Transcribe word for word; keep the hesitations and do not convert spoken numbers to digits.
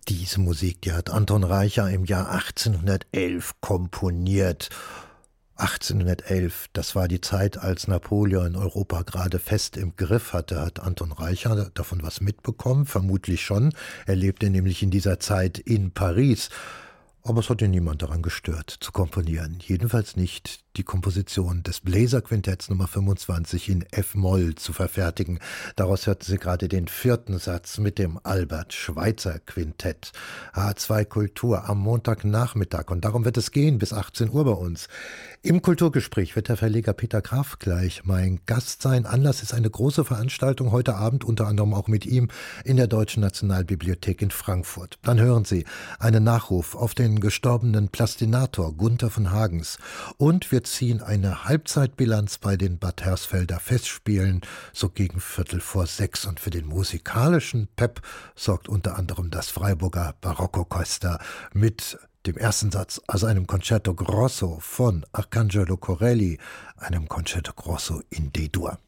Diese Musik, die hat Anton Reicha im Jahr achtzehnhundertelf komponiert. achtzehnhundertelf, das war die Zeit, als Napoleon Europa gerade fest im Griff hatte. Hat Anton Reicha davon was mitbekommen? Vermutlich schon. Er lebte nämlich in dieser Zeit in Paris. Aber es hat ihn niemand daran gestört, zu komponieren. Jedenfalls nicht die Komposition des Bläserquintetts Nummer fünfundzwanzig in F-Moll zu verfertigen. Daraus hörten Sie gerade den vierten Satz mit dem Albert-Schweitzer-Quintett. H zwei Kultur am Montagnachmittag. Und darum wird es gehen bis achtzehn Uhr bei uns. Im Kulturgespräch wird der Verleger Peter Graf gleich mein Gast sein. Anlass ist eine große Veranstaltung heute Abend, unter anderem auch mit ihm in der Deutschen Nationalbibliothek in Frankfurt. Dann hören Sie einen Nachruf auf den gestorbenen Plastinator Gunther von Hagens. Und wir ziehen eine Halbzeitbilanz bei den Bad Hersfelder Festspielen, so gegen Viertel vor sechs. Und für den musikalischen Pep sorgt unter anderem das Freiburger Barockorchester mit dem ersten Satz aus einem Concerto Grosso von Arcangelo Corelli, einem Concerto Grosso in D-Dur.